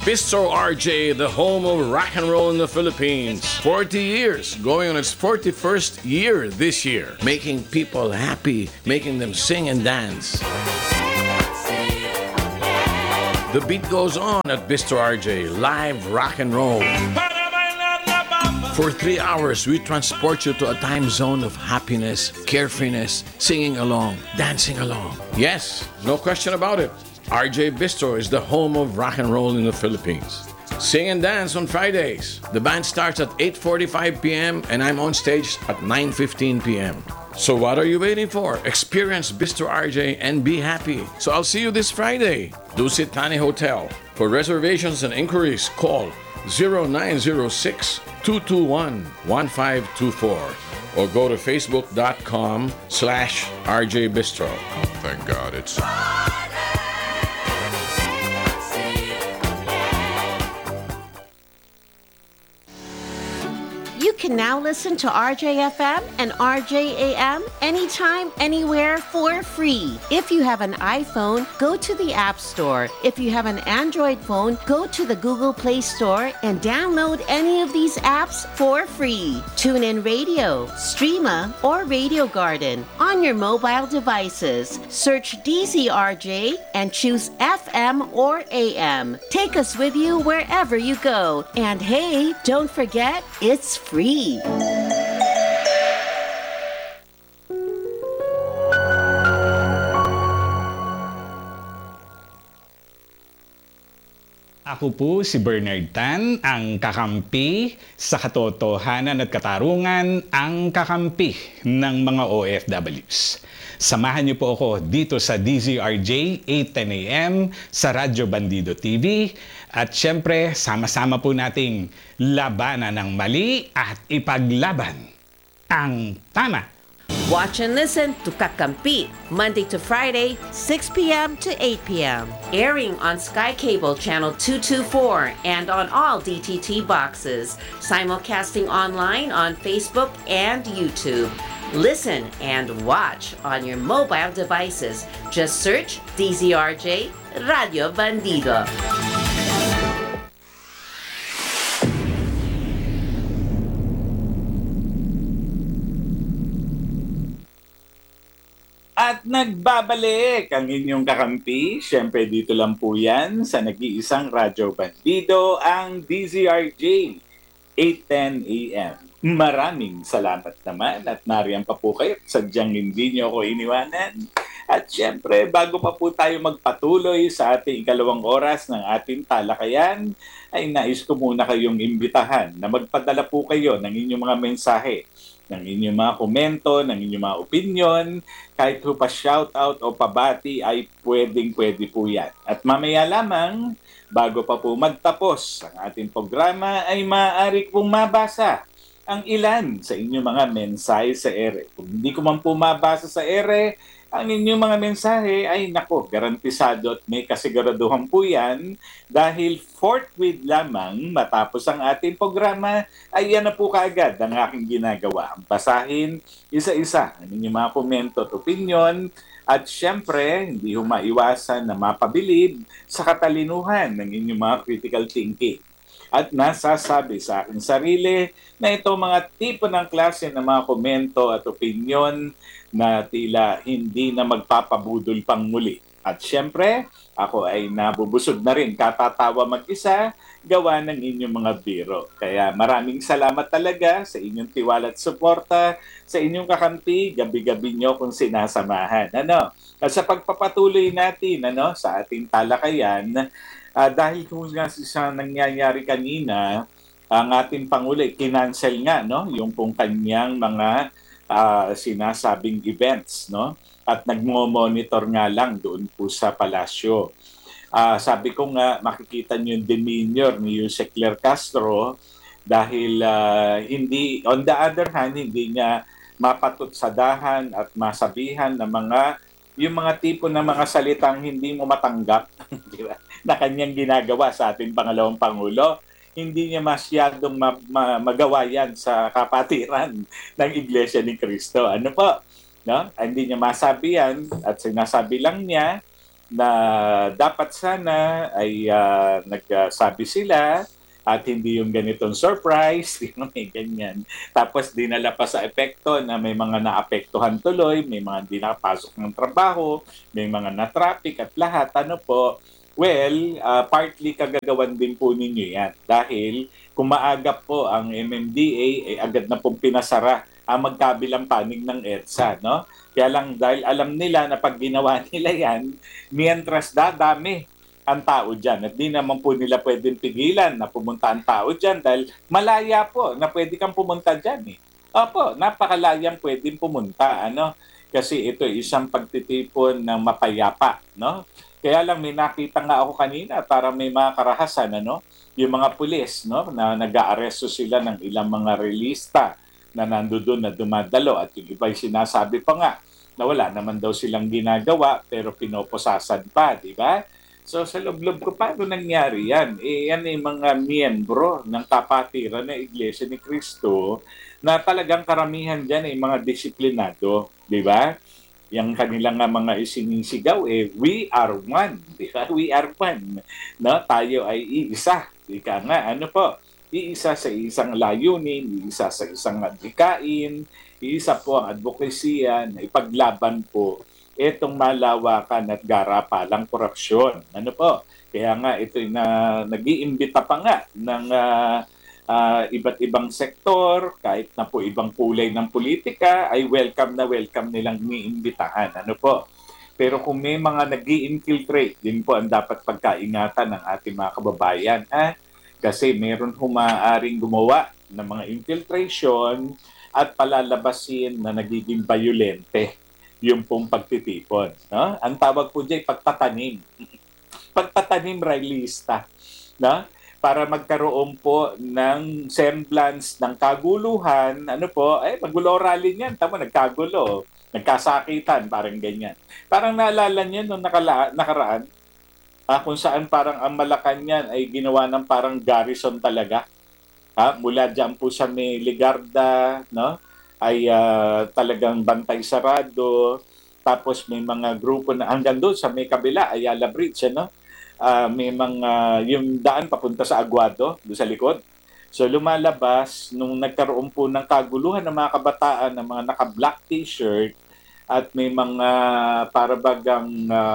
Bistro RJ, the home of rock and roll in the Philippines. 40 years, going on its 41st year this year. Making people happy, making them sing and dance. The beat goes on at Bistro RJ, live rock and roll. For 3 hours, we transport you to a time zone of happiness, carefreeness, singing along, dancing along. Yes, no question about it. RJ Bistro is the home of rock and roll in the Philippines. Sing and dance on Fridays. The band starts at 8:45 p.m. and I'm on stage at 9:15 p.m. So what are you waiting for? Experience Bistro RJ and be happy. So I'll see you this Friday. Dusit Thani Hotel. For reservations and inquiries, call 0906-221-1524 or go to facebook.com/RJ Bistro. Thank God it's... You can now listen to RJFM and RJAM anytime, anywhere for free. If you have an iPhone, go to the App Store. If you have an Android phone, go to the Google Play Store and download any of these apps for free. TuneIn Radio, Streama, or Radio Garden on your mobile devices. Search DZRJ and choose FM or AM. Take us with you wherever you go. And hey, don't forget, it's free. Ako po si Bernard Tan, ang kakampi sa katotohanan at katarungan, ang kakampi ng mga OFWs. Samahan niyo po ako dito sa DZRJ 8:10 AM sa Radyo Bandido TV at syempre sama-sama po nating labanan ng mali at ipaglaban ang tama. Watch and listen to Kakampi, Monday to Friday, 6 p.m. to 8 p.m. Airing on Sky Cable Channel 224 and on all DTT boxes. Simulcasting online on Facebook and YouTube. Listen and watch on your mobile devices. Just search DZRJ Radio Bandido. At nagbabalik ang inyong kakampi. Siyempre dito lang po yan sa nag-iisang Radyo Bandido, ang DZRJ 8:10 AM. Maraming salamat naman at nariyan pa po kayo. Sadyang hindi nyo ako iniwanan. At siyempre, bago pa po tayo magpatuloy sa ating ikalawang oras ng ating talakayan, ay nais ko muna kayong imbitahan na magpadala po kayo ng inyong mga mensahe, ng inyong mga komento, ng inyong mga opinion, kahit po pa shoutout o pabati ay pwedeng-pwede po yan. At mamaya lamang, bago pa po magtapos ang ating programa, ay maaari pong mabasa ang ilan sa inyong mga mensahe sa ere. Kung hindi ko man po mabasa sa ere, ang inyong mga mensahe ay nako, garantisado at may kasiguraduhan po yan dahil forthwith lamang matapos ang ating programa ay yan na po kaagad ang aking ginagawa. Ang basahin isa-isa ang inyong mga komento at opinion at syempre hindi ho maiwasan na mapabilib sa katalinuhan ng inyong mga critical thinking. At nasasabi sa aking sarili na ito mga tipo ng klase ng mga komento at opinion na tila hindi na magpapabudol pang muli. At syempre, ako ay nabubusog na rin, katatawa mag-isa, gawa ng inyong mga biro. Kaya maraming salamat talaga sa inyong tiwala at suporta, sa inyong kakampi, gabi-gabi nyo kung sinasamahan. At sa pagpapatuloy natin sa ating talakayan, dahil kung nga sa nangyayari kanina, ang ating Pangulo, kinancel nga yung pong kanyang mga sinasabing events, at nagmo-monitor nga lang doon po sa palasyo. Sabi ko nga, makikita niyo yung demeanor ni Jose Claire Castro dahil hindi, on the other hand, hindi niya mapatutsadahan at masabihan na yung mga tipo ng mga salitang hindi mo matanggap na kanyang ginagawa sa ating pangalawang Pangulo. Hindi niya masyadong magawa yan sa kapatiran ng Iglesia ni Cristo. Ano po? Hindi niya masabi yan at sinasabi lang niya na dapat sana ay nagsabi sila at hindi yung ganitong surprise, may ganyan. Tapos dinala pa sa epekto na may mga naapektuhan tuloy, may mga hindi nakapasok ng trabaho, may mga na-traffic at lahat. Ano po? Well, partly kagagawan din po ninyo yan. Dahil kung maaga po ang MMDA, agad na pong pinasara ang magkabilang panig ng EDSA. No? Kaya lang dahil alam nila na pag ginawa nila yan, mientras dadami ang tao dyan. At di naman po nila pwedeng pigilan na pumunta ang tao dyan dahil malaya po na pwede kang pumunta dyan. Opo, napakalayang pwedeng pumunta. Kasi ito isang pagtitipon ng mapayapa. No? Kaya lang may nakita nga ako kanina para may mga karahasan. Yung mga pulis na nag-aaresto sila ng ilang mga relista na nandoon na dumadalo. At yung iba sinasabi pa nga na wala naman daw silang ginagawa pero pinoposasan pa. Di ba? So sa loob-loob ko, paano nangyari yan? Yan ay mga miyembro ng kapatiran ng Iglesia ni Cristo na talagang karamihan dyan ay mga disiplinado. Di ba? Yung kanilang mga isinisigaw, we are one. Di ba? We are one. No? Tayo ay iisa. Ika nga, iisa sa isang layunin, iisa sa isang adhikain, iisa po ang advokasya na ipaglaban po itong malawakan at garapalang korupsyon. Kaya nga ito na nag-iimbita pa nga ng iba't ibang sektor, kahit na po ibang kulay ng politika, ay welcome nilang iniimbitahan. Pero kung may mga nag-i-infiltrate, din po ang dapat pagkaingatan ng ating mga kababayan. Kasi meron humaaring gumawa ng mga infiltration at palalabasin na nagiging violente yung pong pagtitipon. No? Ang tawag po dyan, pagtatanim. Pagtatanim realista. No? Para magkaroon po ng semblance ng kaguluhan, magulo rally niyan, nagkagulo, nagkasakitan, parang ganyan. Parang naalala niyo nung nakaraan, kung saan parang ang Malacanang ay ginawa ng parang garrison talaga. Mula dyan po sa may Ligarda, no? Ay talagang bantay sarado. Tapos may mga grupo na hanggang doon sa may kabila, Ayala Bridge, may mga yung daan papunta sa Aguado, doon sa likod. So lumalabas, nung nagkaroon po ng kaguluhan ng mga kabataan, ng mga naka-black t-shirt, at may mga parabagang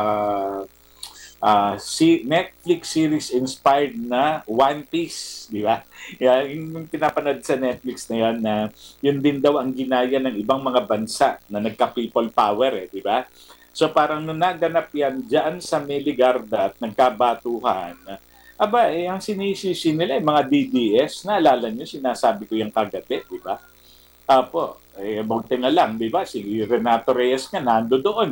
Netflix series inspired na One Piece, di ba? Yung pinapanood sa Netflix na yan, na yun din daw ang ginaya ng ibang mga bansa na nagka-people power, di ba? So parang nung naganap yan dyan sa Meligarda at nagkabatuhan, ang sinisisi nila yung mga DDS, naalala nyo, sinasabi ko yung kagabi, di ba? Buti na lang, di ba? Si Renato Reyes nga nando doon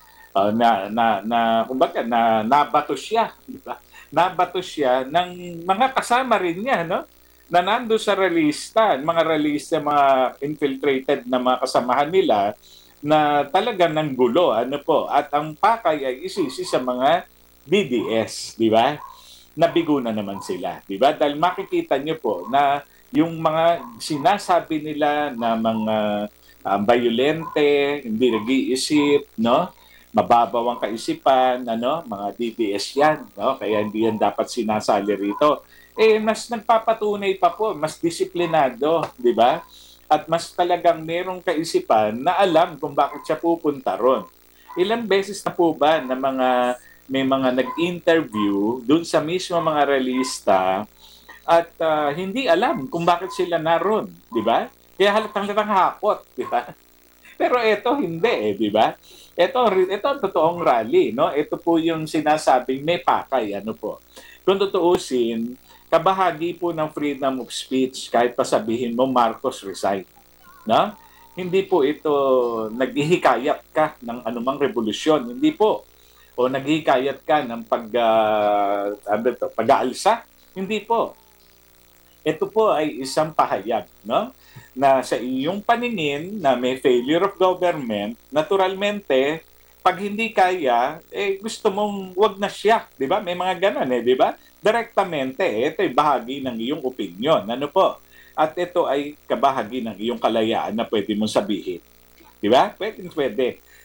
kumbaga nabato siya, di ba? Nabato siya ng mga kasama rin niya, no? Na nando sa realista, mga infiltrated na mga kasamahan nila na talaga ng gulo, at ang pakay ay isisi sa mga DDS, di ba? Nabigo na naman sila, di ba? Dahil makikita niyo po na yung mga sinasabi nila na mga violente, hindi nag-iisip, no? Mababaw ang kaisipan, mga DDS yan, no? Kaya hindi yan dapat sinasali rito. Mas nagpapatunay pa po, mas disiplinado, di ba? At mas talagang merong kaisipan na alam kung bakit siya pupunta ron. Ilang beses na po ba na may mga nag-interview dun sa mismo mga realista at hindi alam kung bakit sila naroon, di ba? Kaya halatang hakot, di ba? Pero ito hindi, di ba? Ito ang totoong rally, no? Ito po yung sinasabing may pakay, po. Kung tutuusin, kabahagi po ng freedom of speech kahit pa sabihin mo Marcos resign, no? Hindi po ito naghihikayat ka ng anumang revolusyon, hindi po. O naghihikayat ka ng pag-aalsa, hindi po. Ito po ay isang pahayag, no? Na sa iyong paningin na may failure of government, naturalmente, pag hindi kaya, gusto mong wag na siya, di ba? May mga ganon, di ba? Direktamente, ito ay bahagi ng iyong opinion, po? At ito ay kabahagi ng iyong kalayaan na pwede mong sabihin. Di ba? Pwede.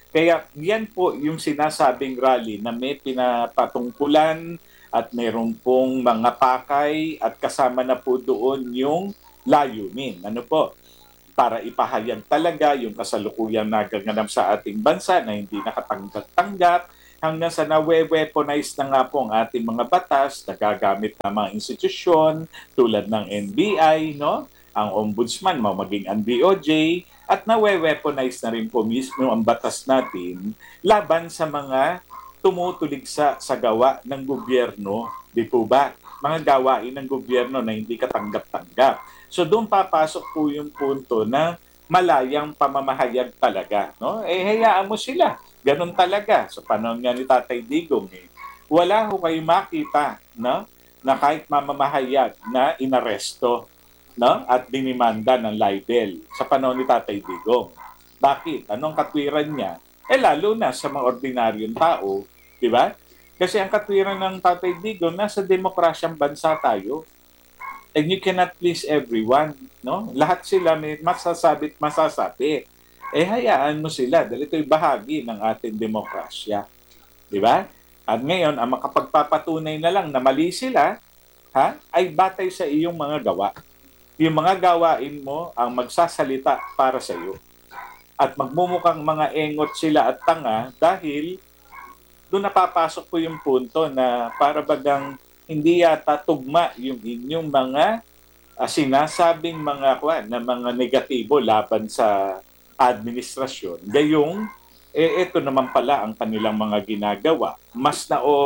Kaya yan po yung sinasabing rally na may pinapatungkulan at meron pong mga pakay at kasama na po doon yung layunin. Ano po? Para ipahayag talaga yung kasalukuyang nagaganap sa ating bansa na hindi nakatanggap-tanggap hanggang sa nawe-weaponize na nga po ang ating mga batas, nagagamit ng mga institusyon tulad ng NBI, no? Ang Ombudsman, maging ang DOJ, at nawe-weaponize na rin po mismo ang batas natin laban sa mga tumutulig sa gawa ng gobyerno, di po ba? Mga gawain ng gobyerno na hindi katanggap-tanggap. So doon papasok po yung punto na malayang pamamahayag talaga, no? Hayaan mo sila. Ganun talaga. Sa panahon nga ni Tatay Digong, wala ho kayo makita, no? Na kahit mamamahayag na inaresto, no? At dinimanda ng libel sa panahon ni Tatay Digong. Bakit? Anong katwiran niya? Lalo na sa mga ordinaryong tao, di ba? Kasi ang katwiran ng Tatay Digong, nasa demokrasyang bansa tayo. And you cannot please everyone, no? Lahat sila may masasabi. Hayaan mo sila dahil ito'y bahagi ng ating demokrasya. Di ba? At ngayon, ang makapagpapatunay na lang na mali sila, ay batay sa iyong mga gawa. Yung mga gawain mo ang magsasalita para sa iyo. At magmumukhang mga engot sila at tanga dahil doon napapasok po yung punto na para bagang hindi yata tugma yung inyong mga sinasabing mga negatibo laban sa administrasyon. Gayong ito naman pala ang kanilang mga ginagawa. Mas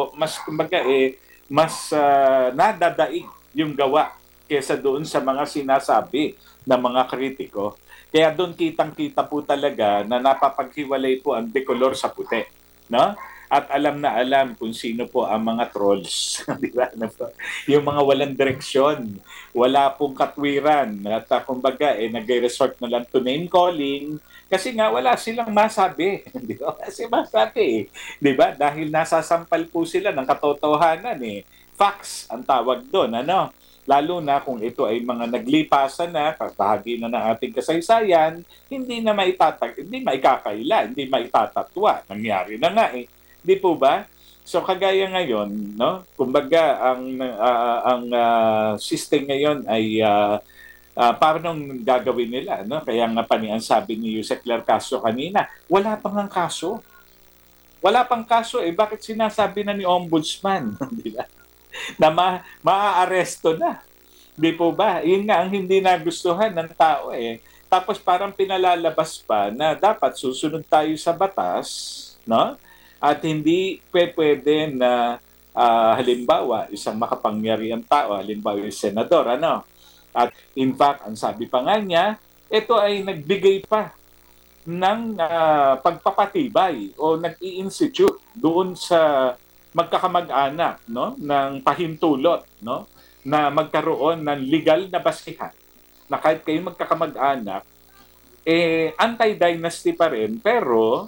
nadadaig yung gawa kaysa doon sa mga sinasabi ng mga kritiko. Kaya doon kitang-kita po talaga na napapaghiwalay po ang dekolor sa puti, no? At alam na alam kung sino po ang mga trolls. Di ba? Yung mga walang direksyon, wala pong katwiran. At kumbaga, nag-resort na lang to name calling kasi nga wala silang masabi. Di ba? Kasi masabi. Di ba? Dahil nasasampal po sila ng katotohanan. Facts ang tawag doon. Ano? Lalo na kung ito ay mga naglipasan na, bahagi na ng ating kasaysayan, hindi maikakaila, hindi maitatatwa. Nangyari na nga Di po ba? So kagaya ngayon, no? Kumbaga ang system ngayon ay paano gagawin nila, no? Kaya nga ang sabi ni Yusek Lar Castro kanina, wala pang ang kaso. Wala pang kaso bakit sinasabi na ni Ombudsman, di ba? Na maaaresto na. Di po ba? Yun nga ang hindi nagustuhan ng tao Tapos parang pinalalabas pa na dapat susunod tayo sa batas, no? At hindi pwede na halimbawa isang makapangyarihang tao, halimbawa yung senador, ano? At in fact, ang sabi pa nga niya, ito ay nagbigay pa ng pagpapatibay o nag-i-institute doon sa magkakamag-anak, no, ng pahintulot, no, na magkaroon ng legal na basihan na kahit kayo magkakamag-anak anti-dynasty pa rin pero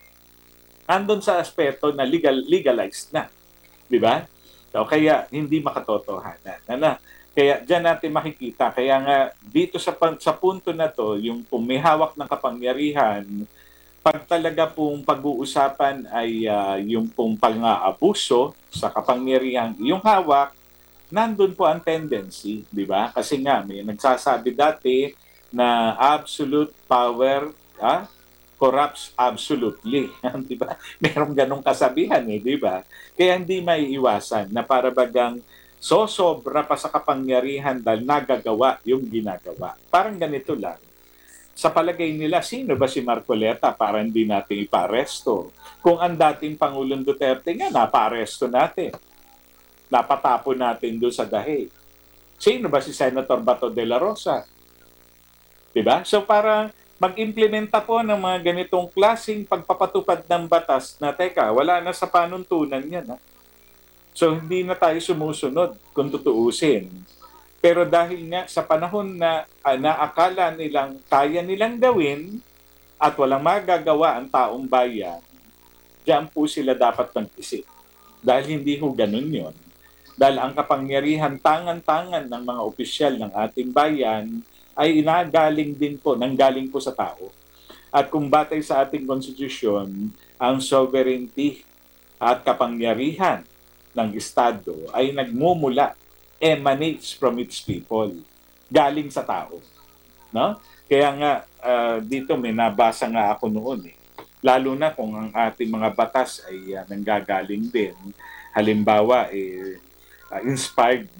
andun sa aspeto na legalized na, di ba? So, kaya hindi makatotohanan. Kaya diyan natin makikita. Kaya nga dito sa punto na to, yung kung may hawak ng kapangyarihan, pag talaga pong pag-uusapan ay yung pong pang-aabuso sa kapangyarihan, yung hawak, nandun po ang tendency, di ba? Kasi nga, may nagsasabi dati na absolute power corrupts absolutely. Di ba? Merong ganong kasabihan di ba? Kaya hindi maiiwasan na para bagang sobra pa sa kapangyarihan dahil nagagawa yung ginagawa. Parang ganito lang. Sa palagay nila, sino ba si Marcoleta para hindi natin iparesto? Kung ang dating Pangulong Duterte nga, naparesto natin. Napatapo natin doon sa dahi. Sino ba si Senator Bato de la Rosa? Diba? So parang mag-implementa po ng mga ganitong klaseng pagpapatupad ng batas na teka, wala na sa panuntunan yan. So hindi na tayo sumusunod kung tutuusin. Pero dahil nga sa panahon na naakala nilang kaya nilang gawin at walang magagawa ang taong bayan, diyan po sila dapat mag-isip. Dahil hindi ho ganun yun. Dahil ang kapangyarihan tangan-tangan ng mga opisyal ng ating bayan ay nanggaling po sa tao. At kung batay sa ating konstitusyon, ang sovereignty at kapangyarihan ng Estado ay nagmumula, emanates from its people, galing sa tao. No? Kaya nga, dito may nabasa nga ako noon. Lalo na kung ang ating mga batas ay nanggagaling din. Halimbawa, inspired